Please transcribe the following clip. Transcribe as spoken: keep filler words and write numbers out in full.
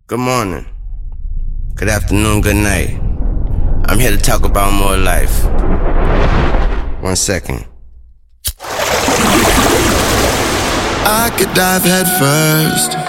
Good morning, good afternoon, good night. I'm here to talk about more life. One second. I could dive head first